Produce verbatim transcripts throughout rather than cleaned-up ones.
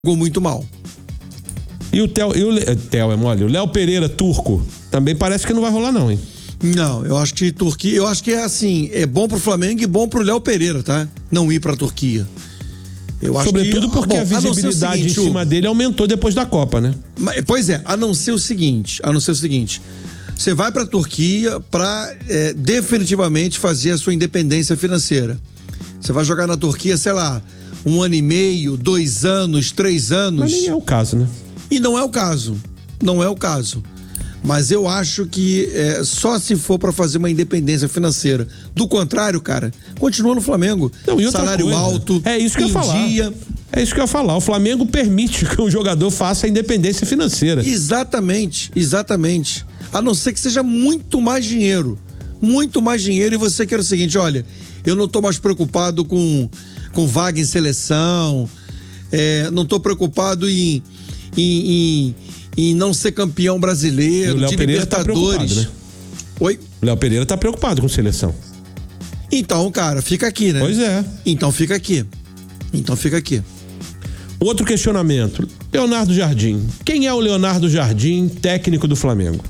jogou muito mal. E o Theo, e o Theo é mole, o Léo Pereira, turco, também parece que não vai rolar não, hein? Não, eu acho que Turquia, eu acho que é assim, é bom pro Flamengo e bom pro Léo Pereira, tá? Não ir pra Turquia. Eu acho Sobretudo que, porque bom, a visibilidade seguinte, em cima o... dele aumentou depois da Copa, né? Mas, pois é, a não ser o seguinte, a não ser o seguinte, você vai pra Turquia pra é, definitivamente fazer a sua independência financeira. Você vai jogar na Turquia, sei lá, um ano e meio, dois anos, três anos. Mas nem é o caso, né? E não é o caso, não é o caso. Mas eu acho que é, só se for para fazer uma independência financeira. Do contrário, cara, continua no Flamengo. Não, e outra salário coisa, alto, é isso que eu ia falar. Dia. É isso que eu ia falar. O Flamengo permite que o jogador faça a independência financeira. Exatamente, exatamente. A não ser que seja muito mais dinheiro. Muito mais dinheiro e você quer o seguinte, olha, eu não tô mais preocupado com, com vaga em seleção, é, não tô preocupado em... em, em em não ser campeão brasileiro, de Libertadores. Tá, né? Oi? O Léo Pereira tá preocupado com seleção. Então, cara, fica aqui, né? Pois é. Então fica aqui. Então fica aqui. Outro questionamento. Leonardo Jardim. Quem é o Leonardo Jardim, técnico do Flamengo?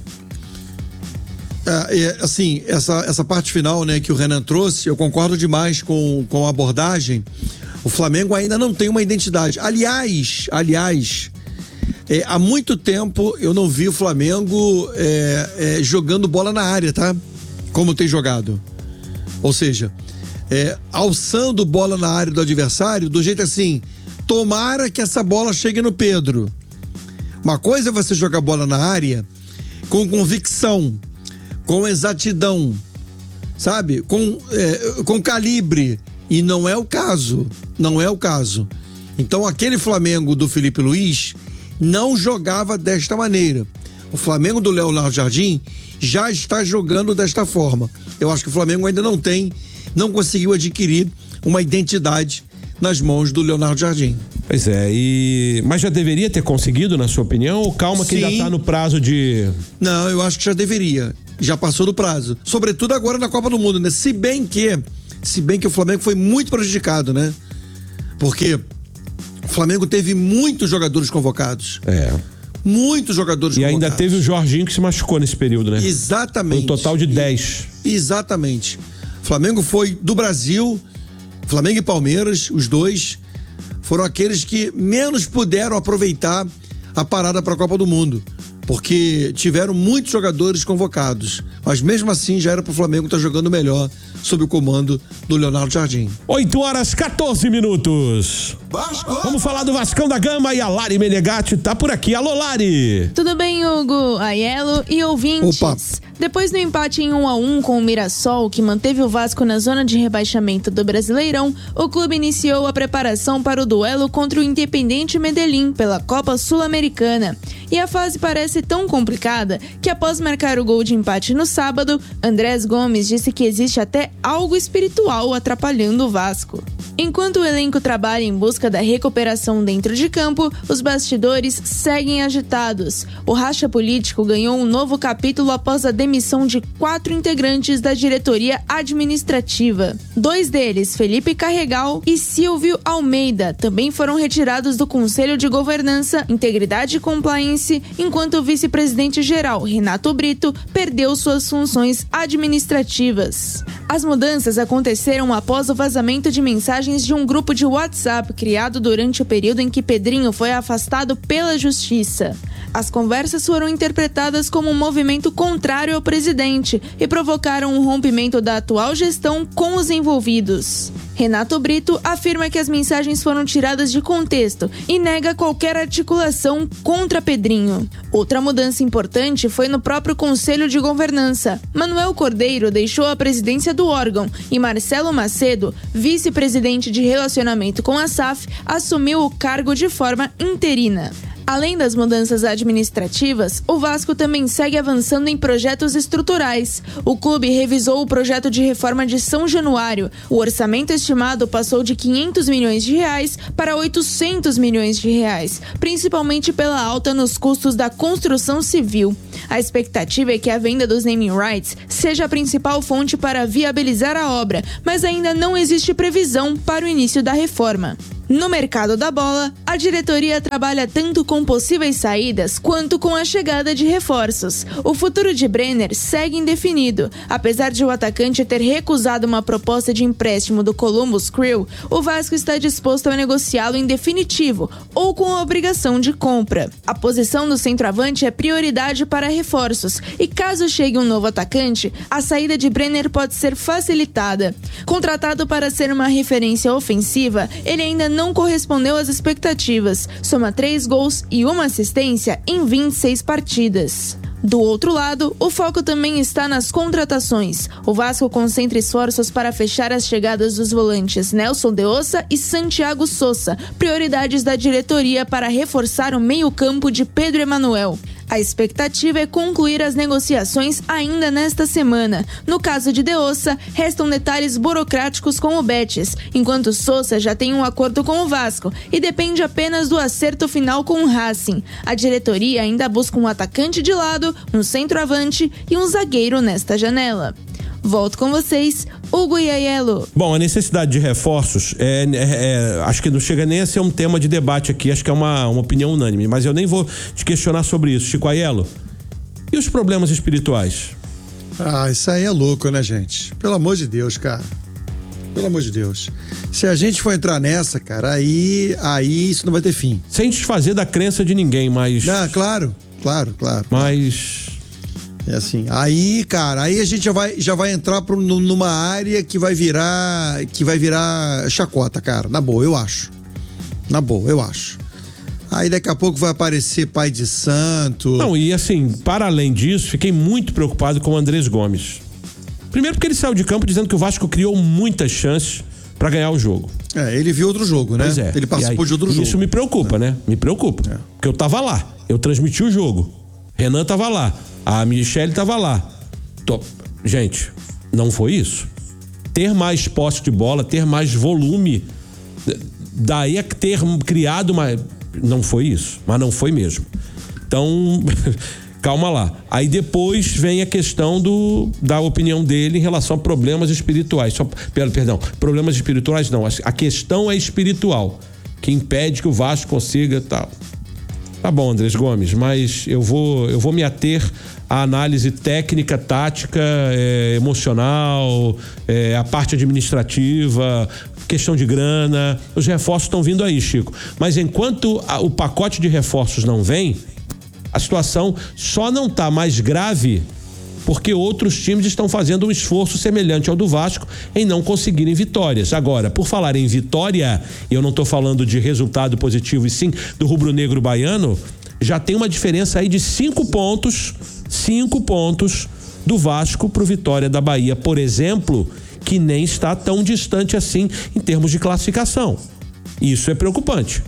É, é, assim, essa, essa parte final, né, que o Renan trouxe, eu concordo demais com, com a abordagem. O Flamengo ainda não tem uma identidade. Aliás, aliás... É, há muito tempo eu não vi o Flamengo é, é, jogando bola na área, tá? Como tem jogado. Ou seja, é, alçando bola na área do adversário do jeito assim, tomara que essa bola chegue no Pedro. Uma coisa é você jogar bola na área com convicção, com exatidão, sabe? Com, é, com calibre. E não é o caso. Não é o caso. Então aquele Flamengo do Felipe Luiz não jogava desta maneira. O Flamengo do Leonardo Jardim já está jogando desta forma. Eu acho que o Flamengo ainda não tem, não conseguiu adquirir uma identidade nas mãos do Leonardo Jardim. Pois é, e... mas já deveria ter conseguido, na sua opinião? Ou calma que Sim. ainda está no prazo de... Não, eu acho que já deveria. Já passou do prazo. Sobretudo agora na Copa do Mundo, né? Se bem que, se bem que o Flamengo foi muito prejudicado, né? Porque o Flamengo teve muitos jogadores convocados. É. Muitos jogadores e convocados. E ainda teve o Jorginho que se machucou nesse período, né? Exatamente. Um total de dez. Exatamente. O Flamengo foi do Brasil, Flamengo e Palmeiras, os dois, foram aqueles que menos puderam aproveitar a parada para a Copa do Mundo. Porque tiveram muitos jogadores convocados. Mas mesmo assim já era para o Flamengo estar jogando melhor sob o comando do Leonardo Jardim. oito horas, quatorze minutos. Vasco. Vamos falar do Vascão da Gama e a Lari Menegatti tá por aqui. Alô, Lari! Tudo bem, Hugo, Aiello e ouvintes? Opa. Depois do empate em um a um com o Mirassol, que manteve o Vasco na zona de rebaixamento do Brasileirão, o clube iniciou a preparação para o duelo contra o Independiente Medellín pela Copa Sul-Americana. E a fase parece tão complicada que, após marcar o gol de empate no sábado, Andrés Gomes disse que existe até algo espiritual atrapalhando o Vasco. Enquanto o elenco trabalha em busca da recuperação dentro de campo, os bastidores seguem agitados. O racha político ganhou um novo capítulo após a demissão de quatro integrantes da diretoria administrativa. Dois deles, Felipe Carregal e Silvio Almeida, também foram retirados do Conselho de Governança, Integridade e Compliance, enquanto o vice-presidente-geral, Renato Brito, perdeu suas funções administrativas. As mudanças aconteceram após o vazamento de mensagens de um grupo de WhatsApp criado durante o período em que Pedrinho foi afastado pela Justiça. As conversas foram interpretadas como um movimento contrário ao presidente e provocaram um rompimento da atual gestão com os envolvidos. Renato Brito afirma que as mensagens foram tiradas de contexto e nega qualquer articulação contra Pedrinho. Outra mudança importante foi no próprio Conselho de Governança. Manuel Cordeiro deixou a presidência do órgão e Marcelo Macedo, vice-presidente de relacionamento com a S A F, assumiu o cargo de forma interina. Além das mudanças administrativas, o Vasco também segue avançando em projetos estruturais. O clube revisou o projeto de reforma de São Januário. O orçamento estimado passou de quinhentos milhões de reais para oitocentos milhões de reais, principalmente pela alta nos custos da construção civil. A expectativa é que a venda dos naming rights seja a principal fonte para viabilizar a obra, mas ainda não existe previsão para o início da reforma. No mercado da bola, a diretoria trabalha tanto com possíveis saídas quanto com a chegada de reforços. O futuro de Brenner segue indefinido. Apesar de o atacante ter recusado uma proposta de empréstimo do Columbus Crew, o Vasco está disposto a negociá-lo em definitivo ou com a obrigação de compra. A posição do centroavante é prioridade para reforços e caso chegue um novo atacante, a saída de Brenner pode ser facilitada. Contratado para ser uma referência ofensiva, ele ainda não não correspondeu às expectativas. Soma três gols e uma assistência em vinte e seis partidas. Do outro lado, o foco também está nas contratações. O Vasco concentra esforços para fechar as chegadas dos volantes Nelson de Ossa e Santiago Sousa, prioridades da diretoria para reforçar o meio-campo de Pedro Emanuel. A expectativa é concluir as negociações ainda nesta semana. No caso de De Ossa, restam detalhes burocráticos com o Betis, enquanto Sousa já tem um acordo com o Vasco e depende apenas do acerto final com o Racing. A diretoria ainda busca um atacante de lado, um centroavante e um zagueiro nesta janela. Volto com vocês, Hugo e Aiello. Bom, a necessidade de reforços, é, é, é, acho que não chega nem a ser um tema de debate aqui, acho que é uma, uma opinião unânime, mas eu nem vou te questionar sobre isso. Chico Aiello, e os problemas espirituais? Ah, isso aí é louco, né, gente? Pelo amor de Deus, cara. Pelo amor de Deus. Se a gente for entrar nessa, cara, aí, aí isso não vai ter fim. Sem desfazer da crença de ninguém, mas... Não, claro, claro, claro. Mas... É assim, aí, cara, aí a gente já vai, já vai entrar pro, numa área que vai virar, que vai virar chacota, cara, na boa, eu acho. Na boa, eu acho. Aí daqui a pouco vai aparecer pai de santo. Não, e assim, para além disso, fiquei muito preocupado com o Andrés Gomes. Primeiro porque ele saiu de campo dizendo que o Vasco criou muitas chances para ganhar o jogo. É, ele viu outro jogo, né? Pois é. Ele participou aí, de outro jogo. Isso me preocupa, é. né? Me preocupa. É. Porque eu tava lá, eu transmiti o jogo. Renan tava lá, a Michele tava lá. Tô... Gente, não foi isso. Ter mais posse de bola, ter mais volume, daí a ter criado uma... Não foi isso, mas não foi mesmo. Então, calma lá. Aí depois vem a questão do, da opinião dele em relação a problemas espirituais. Só, perdão, problemas espirituais não. A questão é espiritual, que impede que o Vasco consiga tal. Tá bom, Andrés Gomes, mas eu vou, eu vou me ater à análise técnica, tática, é, emocional, é, a parte administrativa, questão de grana. Os reforços estão vindo aí, Chico. Mas enquanto a, o pacote de reforços não vem, a situação só não está mais grave porque outros times estão fazendo um esforço semelhante ao do Vasco em não conseguirem vitórias. Agora, por falar em vitória, eu não estou falando de resultado positivo e sim do rubro-negro baiano, já tem uma diferença aí de cinco pontos, cinco pontos do Vasco pro Vitória da Bahia, por exemplo, que nem está tão distante assim em termos de classificação. Isso é preocupante.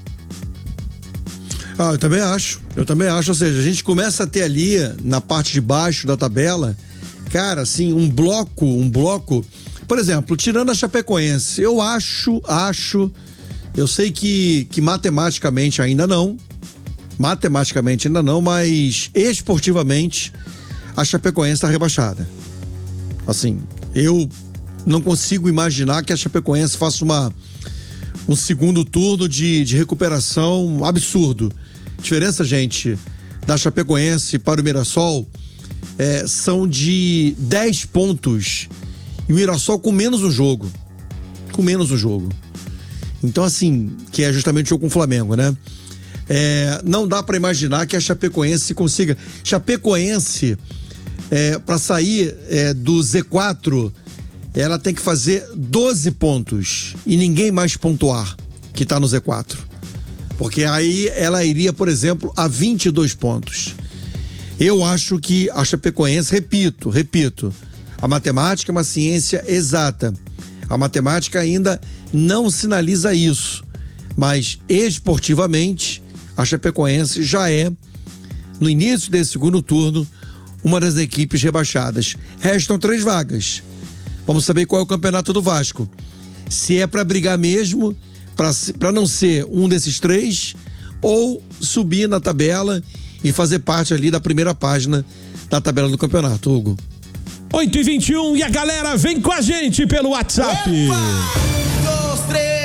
Ah, eu também acho, eu também acho, ou seja, a gente começa a ter ali, na parte de baixo da tabela, cara, assim, um bloco, um bloco, por exemplo, tirando a Chapecoense, eu acho, acho, eu sei que, que matematicamente ainda não, matematicamente ainda não, mas esportivamente a Chapecoense está rebaixada. Assim, eu não consigo imaginar que a Chapecoense faça uma um segundo turno de, de recuperação absurdo. Diferença, gente, da Chapecoense para o Mirassol é, são de dez pontos e o Mirassol com menos um jogo. Com menos um jogo. Então, assim, que é justamente o jogo com o Flamengo, né? É, não dá para imaginar que a Chapecoense consiga. Chapecoense, é, para sair é, do Z quatro, ela tem que fazer doze pontos e ninguém mais pontuar que tá no Z quatro. Porque aí ela iria, por exemplo, a vinte e dois pontos. Eu acho que a Chapecoense, repito, repito, a matemática é uma ciência exata. A matemática ainda não sinaliza isso. Mas esportivamente, a Chapecoense já é, no início desse segundo turno, uma das equipes rebaixadas. Restam três vagas. Vamos saber qual é o campeonato do Vasco. Se é para brigar mesmo, para não ser um desses três, ou subir na tabela e fazer parte ali da primeira página da tabela do campeonato, Hugo. oito e vinte e um e a galera vem com a gente pelo WhatsApp. Um, dois, três.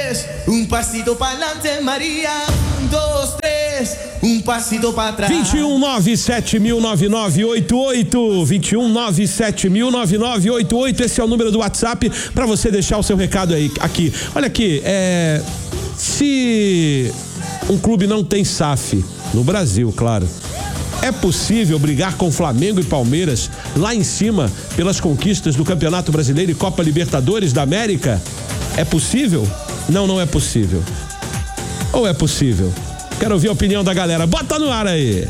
um passito para adelante, Maria, um, dois, três, um passito para trás. vinte e um nove sete mil nove nove oito oito, vinte e um nove sete mil nove nove oito oito, esse é o número do WhatsApp para você deixar o seu recado aí, aqui. Olha aqui, é, se um clube não tem S A F no Brasil, claro, é possível brigar com Flamengo e Palmeiras lá em cima pelas conquistas do Campeonato Brasileiro e Copa Libertadores da América? É possível? Não, não é possível. Ou é possível? Quero ouvir a opinião da galera. Bota no ar aí.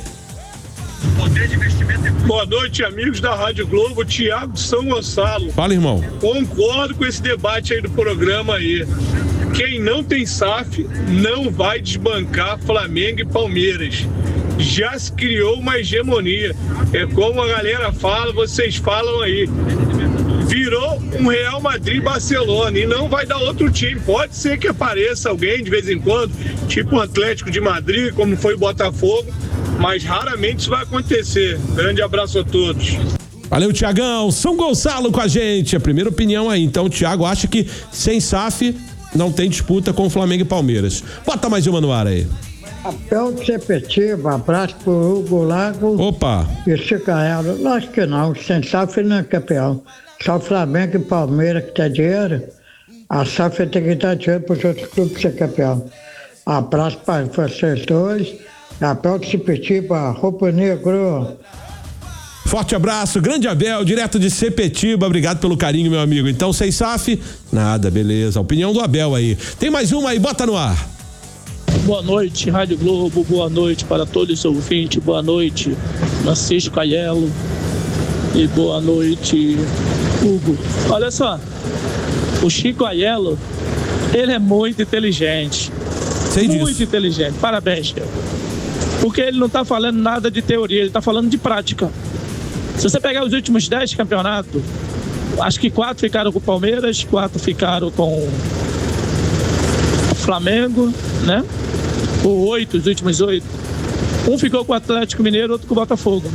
Boa noite, amigos da Rádio Globo. Thiago São Gonçalo. Fala, irmão. Concordo com esse debate aí do programa aí. Quem não tem S A F não vai desbancar Flamengo e Palmeiras. Já se criou uma hegemonia. É como a galera fala, vocês falam aí. Virou um Real Madrid Barcelona e não vai dar outro time. Pode ser que apareça alguém de vez em quando, tipo o Atlético de Madrid, como foi o Botafogo, mas raramente isso vai acontecer. Grande abraço a todos. Valeu, Tiagão. São Gonçalo com a gente. A primeira opinião aí. Então, o Thiago acha que sem S A F não tem disputa com o Flamengo e Palmeiras. Bota mais uma no ar aí. Papel de Sepetiba, abraço pro Hugo Lago. Opa. E Chicaelo. Lógico que não, sem S A F não é campeão. Só o Flamengo e Palmeiras que tem dinheiro. A S A F tem que dar dinheiro para os outros clubes ser campeão. Abraço para vocês dois. Papel de Sepetiba, Roupa Negro. Forte abraço, grande Abel, direto de Sepetiba, obrigado pelo carinho, meu amigo. Então, sem S A F, nada, beleza. Opinião do Abel aí. Tem mais uma aí, bota no ar. Boa noite, Rádio Globo, boa noite para todos os ouvintes, boa noite, Francisco Aiello e boa noite, Hugo. Olha só, o Chico Aiello, ele é muito inteligente, Sei muito disso. inteligente, parabéns, Chico. Porque ele não está falando nada de teoria, ele está falando de prática. Se você pegar os últimos dez campeonatos, acho que quatro ficaram com o Palmeiras, quatro ficaram com o Flamengo, né? Ou oito, os últimos oito. Um ficou com o Atlético Mineiro, outro com o Botafogo.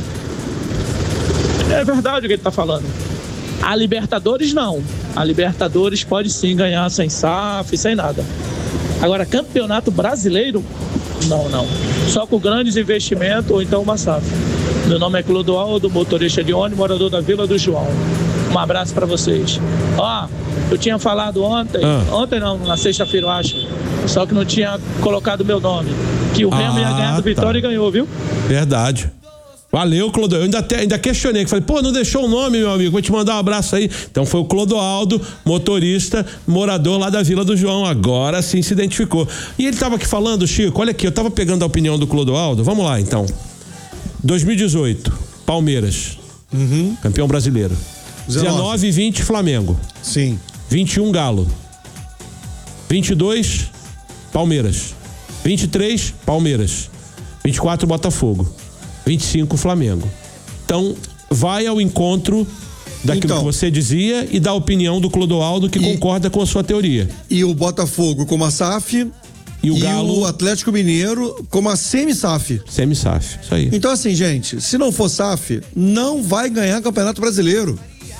É verdade o que ele está falando. A Libertadores não. A Libertadores pode sim ganhar sem S A F, sem nada. Agora, Campeonato Brasileiro, não, não. Só com grandes investimentos ou então uma S A F. Meu nome é Clodoaldo, motorista de ônibus, morador da Vila do João. Um abraço para vocês. Ó, eu tinha falado ontem, ah. ontem não, na sexta-feira eu acho, só que não tinha colocado meu nome, que o Remo ah, ia ganhar do Vitória tá. E ganhou, viu? Verdade. Valeu, Clodoaldo. Eu ainda, te, ainda questionei, que falei, pô, não deixou o nome, meu amigo, vou te mandar um abraço aí. Então foi o Clodoaldo, motorista, morador lá da Vila do João, agora sim se identificou. E ele tava aqui falando, Chico, olha aqui, eu tava pegando a opinião do Clodoaldo, vamos lá então. dois mil e dezoito, Palmeiras, uhum. campeão brasileiro. dezenove e vinte, Flamengo. Sim. vinte e um, Galo. vinte e dois, Palmeiras. vinte e três, Palmeiras. vinte e quatro, Botafogo. vinte e cinco, Flamengo. Então, vai ao encontro daquilo então, que você dizia e da opinião do Clodoaldo, que e, concorda com a sua teoria. E o Botafogo como a S A F e o, e Galo, o Atlético Mineiro como a semi-S A F. Semi-S A F, isso aí. Então, assim, gente, se não for S A F, não vai ganhar Campeonato Brasileiro.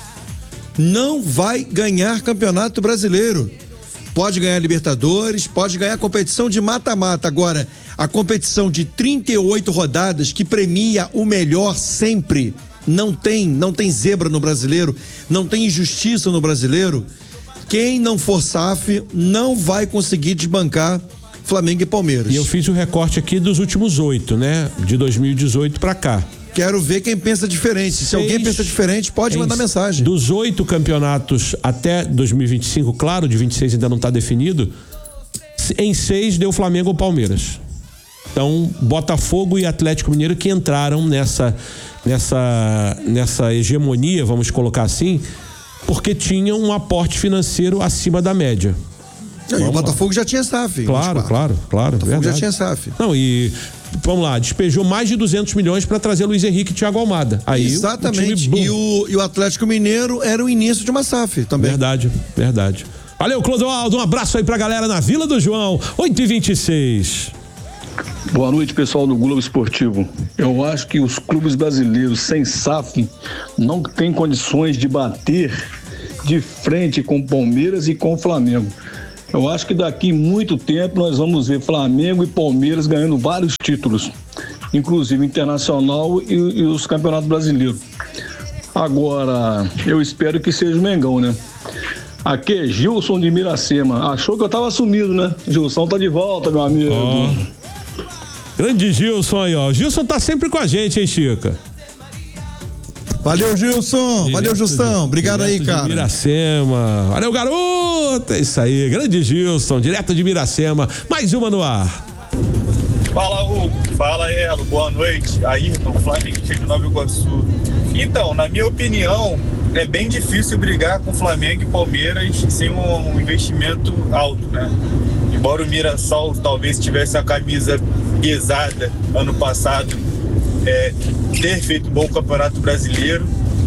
Não vai ganhar Campeonato Brasileiro. Pode ganhar Libertadores, pode ganhar competição de mata-mata. Agora, a competição de trinta e oito rodadas que premia o melhor sempre, não tem, não tem zebra no brasileiro, não tem injustiça no brasileiro. Quem não for S A F não vai conseguir desbancar Flamengo e Palmeiras. E eu fiz o recorte aqui dos últimos oito, né? De dois mil e dezoito pra cá. Quero ver quem pensa diferente. Se seis, alguém pensa diferente, pode mandar mensagem. Dos oito campeonatos até dois mil e vinte e cinco, claro, de vinte e seis ainda não está definido, em seis deu Flamengo ou Palmeiras. Então, Botafogo e Atlético Mineiro que entraram nessa, nessa, nessa hegemonia, vamos colocar assim, porque tinham um aporte financeiro acima da média. E o Botafogo lá. Já tinha S A F. Claro, claro, claro. O Botafogo verdade. Já tinha S A F. Não, e vamos lá, despejou mais de duzentos milhões para trazer Luiz Henrique e Thiago Almada. Aí, exatamente. O e, o, e o Atlético Mineiro era o início de uma S A F também. Verdade, verdade. Valeu, Clodoaldo. Um abraço aí pra galera na Vila do João. oito e vinte e seis. Boa noite, pessoal do Globo Esportivo. Eu acho que os clubes brasileiros sem S A F não têm condições de bater de frente com o Palmeiras e com o Flamengo. Eu acho que daqui muito tempo nós vamos ver Flamengo e Palmeiras ganhando vários títulos, inclusive internacional e, e os campeonatos brasileiros. Agora, eu espero que seja o Mengão, né? Aqui é Gilson de Miracema. Achou que eu tava sumido, né? Gilson tá de volta, meu amigo. Oh. Grande Gilson aí, ó. Gilson tá sempre com a gente, hein, Chica? Valeu, Gilson. Direto Valeu, Justão. Obrigado aí, cara. De Miracema. Valeu, garoto. É isso aí. Grande Gilson, direto de Miracema. Mais uma no ar. Fala, Hugo. Fala, Elo. Boa noite. Ayrton, Flamengo de Nova Iguaçu. Então, na minha opinião, é bem difícil brigar com Flamengo e Palmeiras sem um investimento alto, né? Embora o Mirassol talvez tivesse a camisa pesada ano passado, é, ter feito um bom campeonato brasileiro,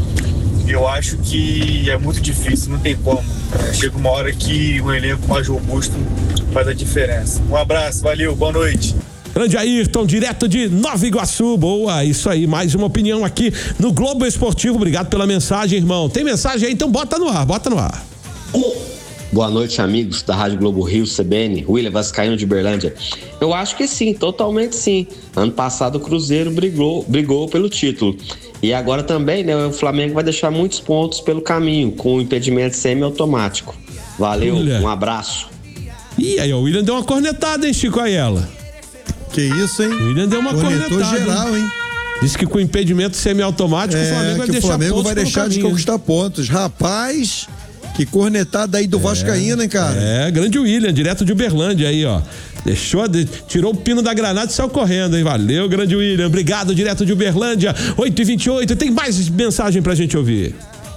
eu acho que é muito difícil, não tem como. É, chega uma hora que um elenco mais robusto faz a diferença. Um abraço, valeu, boa noite. Grande Ayrton, direto de Nova Iguaçu. Boa, isso aí, mais uma opinião aqui no Globo Esportivo. Obrigado pela mensagem, irmão. Tem mensagem aí? Então bota no ar, bota no ar. Boa noite, amigos da Rádio Globo Rio, C B N, William Vascaíno de Berlândia. Eu acho que sim, totalmente sim. Ano passado o Cruzeiro brigou, brigou pelo título. E agora também, né, o Flamengo vai deixar muitos pontos pelo caminho, com o impedimento semiautomático. Valeu, William. Um abraço. E aí, o William deu uma cornetada, hein, Chico Ayala? Que isso, hein? O William deu uma Cornetou cornetada. geral, hein? Disse que com impedimento semiautomático é, o Flamengo vai que deixar o Flamengo pontos vai deixar de conquistar pontos. Rapaz, que cornetada aí do é, Vascaíno, hein, cara? É, grande William, direto de Uberlândia aí, ó. Deixou, de, tirou o pino da granada e saiu correndo, hein? Valeu, grande William. Obrigado, direto de Uberlândia. oito e vinte e oito. Tem mais mensagem pra gente ouvir.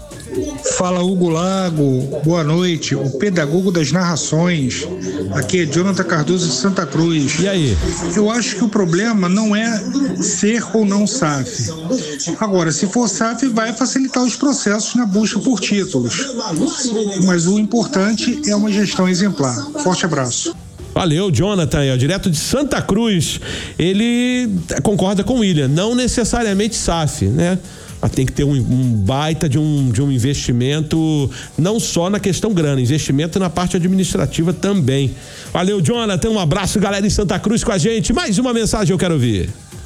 Fala, Hugo Lago, boa noite, o pedagogo das narrações. Aqui é Jonathan Cardoso de Santa Cruz. E aí? Eu acho que o problema não é ser ou não S A F. Agora, se for S A F, vai facilitar os processos na busca por títulos. Mas o importante é uma gestão exemplar. Forte abraço. Valeu, Jonathan, ó, direto de Santa Cruz. Ele concorda com o William, não necessariamente S A F, né? Tem que ter um, um baita de um, de um investimento, não só na questão grana, investimento na parte administrativa também. Valeu, Jonathan, um abraço, galera em Santa Cruz com a gente. Mais uma mensagem eu quero ouvir.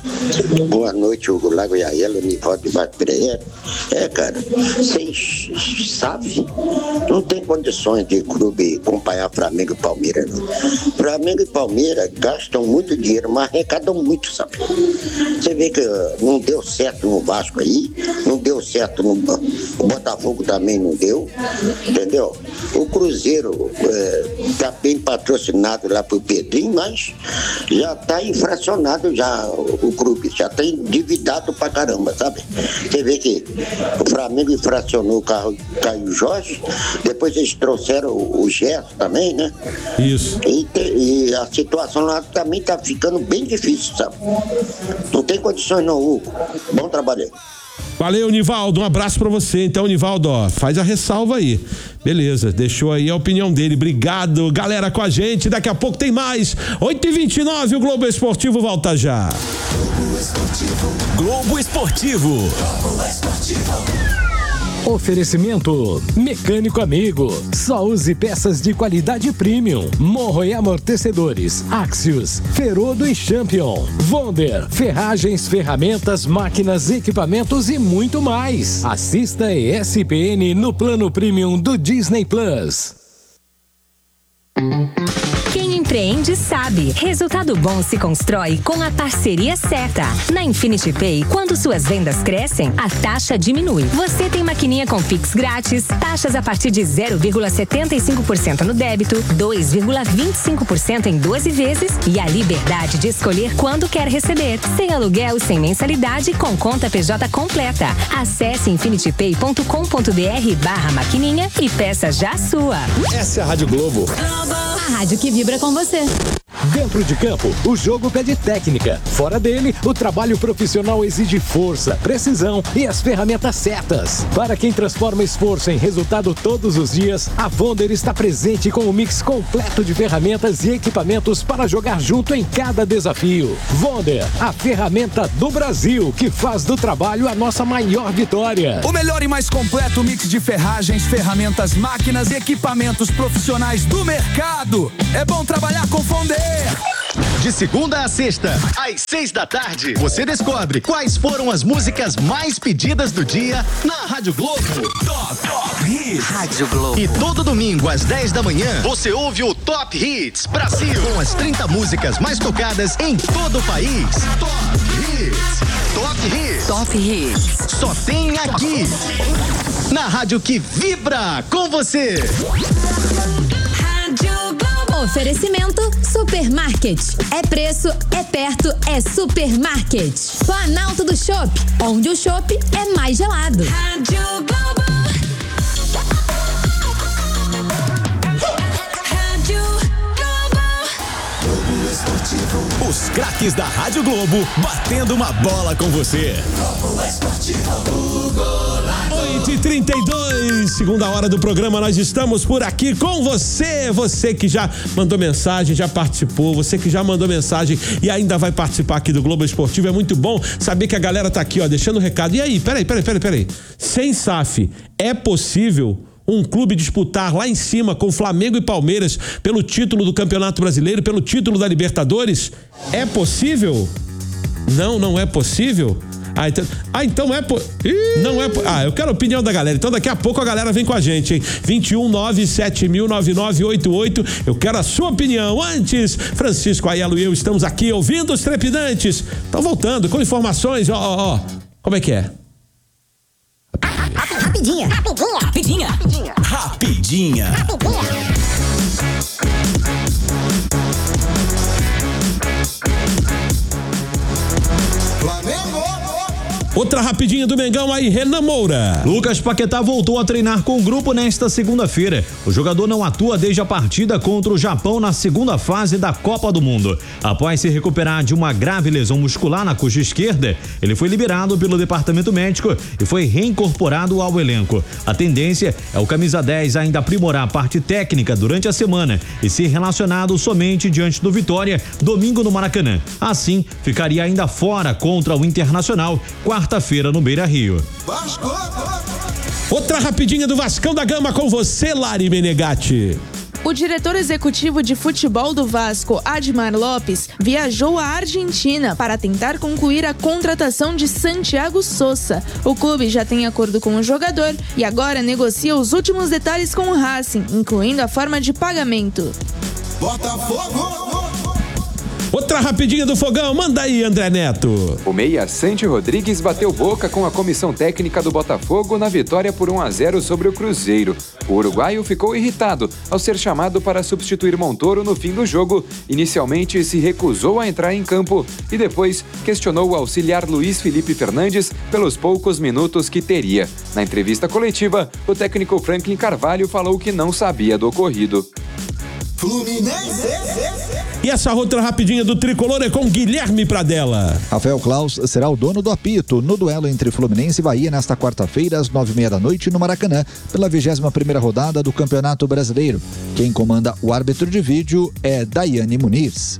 Boa noite, Hugo Lago e Aiello, Nivaldo de Bateria. É, cara, vocês sabem, não tem condições de clube acompanhar Flamengo e Palmeiras, não. Flamengo e Palmeiras gastam muito dinheiro, mas arrecadam muito, sabe? Você vê que não deu certo no Vasco aí, não deu certo no o Botafogo também não deu, entendeu? O Cruzeiro é, tá bem patrocinado lá pro Pedrinho, mas já tá infracionado já o clube, já tá endividado pra caramba, sabe? Você vê que o Flamengo infracionou o carro Caio Jorge, depois eles trouxeram o, o Gerson também, né? Isso. E, te, e a situação lá também tá ficando bem difícil, sabe? Não tem condições não, Hugo. Bom trabalho. Valeu, Nivaldo, um abraço pra você. Então, Nivaldo, ó, faz a ressalva aí. Beleza, deixou aí a opinião dele. Obrigado, galera, com a gente. Daqui a pouco tem mais. oito e vinte e nove, o Globo Esportivo volta já. Globo Esportivo. Globo Esportivo. Globo Esportivo. Oferecimento Mecânico Amigo. Só use peças de qualidade premium. Morro e amortecedores. Axios, Ferodo e Champion. Wonder, ferragens, ferramentas, máquinas, equipamentos e muito mais. Assista E S P N no plano premium do Disney Plus. Quem empreende sabe, resultado bom se constrói com a parceria certa. Na Infinity Pay, quando suas vendas crescem, a taxa diminui. Você tem maquininha com Pix grátis, taxas a partir de zero vírgula setenta e cinco por cento no débito, dois vírgula vinte e cinco por cento em doze vezes e a liberdade de escolher quando quer receber. Sem aluguel, sem mensalidade, com conta P J completa. Acesse infinitypay.com.br barra maquininha e peça já a sua. Essa é a Rádio Globo. A rádio que vibra com você. Dentro de campo, o jogo pede técnica. Fora dele, o trabalho profissional exige força, precisão e as ferramentas certas. Para quem transforma esforço em resultado todos os dias, a Vonder está presente com um mix completo de ferramentas e equipamentos para jogar junto em cada desafio. Vonder, a ferramenta do Brasil que faz do trabalho a nossa maior vitória. O melhor e mais completo mix de ferragens, ferramentas, máquinas e equipamentos profissionais do mercado. É bom trabalhar com Vonder. De segunda a sexta, às seis da tarde, você descobre quais foram as músicas mais pedidas do dia na Rádio Globo. Top, Top Hits. Rádio Globo. E todo domingo, às dez da manhã, você ouve o Top Hits Brasil, com as trinta músicas mais tocadas em todo o país. Top Hits. Top Hits. Top Hits. Só tem aqui, na rádio que vibra com você. Oferecimento Supermarket. É preço, é perto, é Supermarket. Planalto do Chopp, onde o chopp é mais gelado. Rádio Globo. Rádio Globo Esportivo. Os craques da Rádio Globo batendo uma bola com você. Globo Esportivo. oito e trinta e dois, segunda hora do programa, nós estamos por aqui com você, você que já mandou mensagem, já participou, você que já mandou mensagem e ainda vai participar aqui do Globo Esportivo. É muito bom saber que a galera tá aqui, ó, deixando o recado. E aí, peraí, peraí, peraí, peraí. Sem S A F, é possível um clube disputar lá em cima com Flamengo e Palmeiras pelo título do Campeonato Brasileiro, pelo título da Libertadores? É possível? Não, não é possível? Ah, então, ah, então é... Po... Não é... Po... Ah, eu quero a opinião da galera. Então daqui a pouco a galera vem com a gente, hein? vinte e um, nove sete mil, nove nove oito oito. Eu quero a sua opinião. Antes, Francisco Aiello e eu estamos aqui ouvindo os trepidantes. Estão voltando com informações. Ó, ó, ó. Como é que é? Rapidinha. Rapidinha. Rapidinha. Rapidinha. Rapidinha. Rapidinha. Outra rapidinha do Mengão aí, Renan Moura. Lucas Paquetá voltou a treinar com o grupo nesta segunda-feira. O jogador não atua desde a partida contra o Japão na segunda fase da Copa do Mundo. Após se recuperar de uma grave lesão muscular na coxa esquerda, ele foi liberado pelo departamento médico e foi reincorporado ao elenco. A tendência é o camisa dez ainda aprimorar a parte técnica durante a semana e ser relacionado somente diante do Vitória, domingo no Maracanã. Assim, ficaria ainda fora contra o Internacional, quarta-feira no Beira-Rio. Outra rapidinha do Vascão da Gama com você, Lari Menegatti. O diretor executivo de futebol do Vasco, Admar Lopes, viajou à Argentina para tentar concluir a contratação de Santiago Sosa. O clube já tem acordo com o jogador e agora negocia os últimos detalhes com o Racing, incluindo a forma de pagamento. Botafogo! Outra rapidinha do Fogão, manda aí, André Neto. O meia Santi Rodrigues bateu boca com a comissão técnica do Botafogo na vitória por um a zero sobre o Cruzeiro. O uruguaio ficou irritado ao ser chamado para substituir Montoro no fim do jogo. Inicialmente se recusou a entrar em campo e depois questionou o auxiliar Luiz Felipe Fernandes pelos poucos minutos que teria. Na entrevista coletiva, o técnico Franklin Carvalho falou que não sabia do ocorrido. Fluminense. E essa outra rapidinha do Tricolor é com Guilherme Pradella. Rafael Claus será o dono do apito no duelo entre Fluminense e Bahia nesta quarta-feira às nove e meia da noite no Maracanã, pela vigésima primeira rodada do Campeonato Brasileiro. Quem comanda o árbitro de vídeo é Daiane Muniz.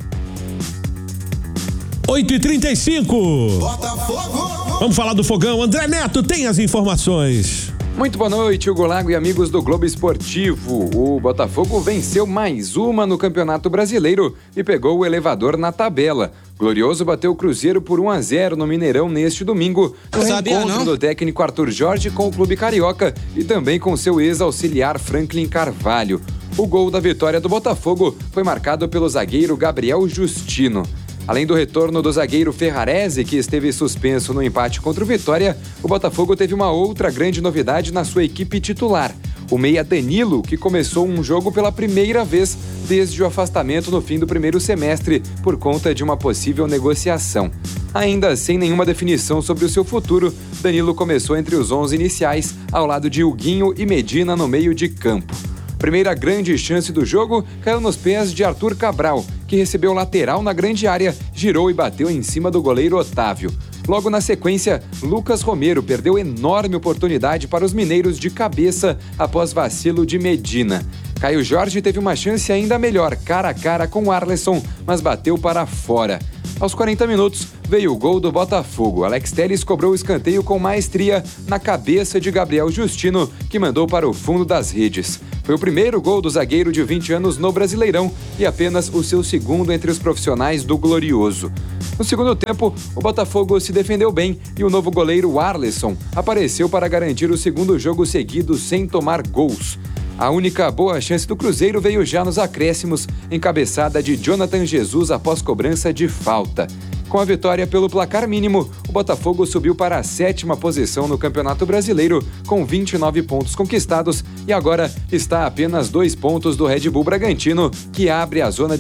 oito e trinta e cinco. Vamos falar do Fogão. André Neto tem as informações. Muito boa noite, Hugo Lago e amigos do Globo Esportivo. O Botafogo venceu mais uma no Campeonato Brasileiro e pegou o elevador na tabela. Glorioso bateu o Cruzeiro por um a zero no Mineirão neste domingo, no reencontro do técnico Arthur Jorge com o clube carioca e também com seu ex-auxiliar Franklin Carvalho. O gol da vitória do Botafogo foi marcado pelo zagueiro Gabriel Justino. Além do retorno do zagueiro Ferrarese, que esteve suspenso no empate contra o Vitória, o Botafogo teve uma outra grande novidade na sua equipe titular. O meia Danilo, que começou um jogo pela primeira vez desde o afastamento no fim do primeiro semestre por conta de uma possível negociação. Ainda sem nenhuma definição sobre o seu futuro, Danilo começou entre os onze iniciais, ao lado de Huguinho e Medina no meio de campo. Primeira grande chance do jogo caiu nos pés de Arthur Cabral, que recebeu lateral na grande área, girou e bateu em cima do goleiro Otávio. Logo na sequência, Lucas Romero perdeu enorme oportunidade para os mineiros de cabeça após vacilo de Medina. Caio Jorge teve uma chance ainda melhor, cara a cara com Arleson, mas bateu para fora. Aos quarenta minutos, veio o gol do Botafogo. Alex Telles cobrou o escanteio com maestria na cabeça de Gabriel Justino, que mandou para o fundo das redes. Foi o primeiro gol do zagueiro de vinte anos no Brasileirão e apenas o seu segundo entre os profissionais do Glorioso. No segundo tempo, o Botafogo se defendeu bem e o novo goleiro Arleson apareceu para garantir o segundo jogo seguido sem tomar gols. A única boa chance do Cruzeiro veio já nos acréscimos, encabeçada de Jonathan Jesus após cobrança de falta. Com a vitória pelo placar mínimo, o Botafogo subiu para a sétima posição no Campeonato Brasileiro, com vinte e nove pontos conquistados e agora está a apenas dois pontos do Red Bull Bragantino, que abre a zona de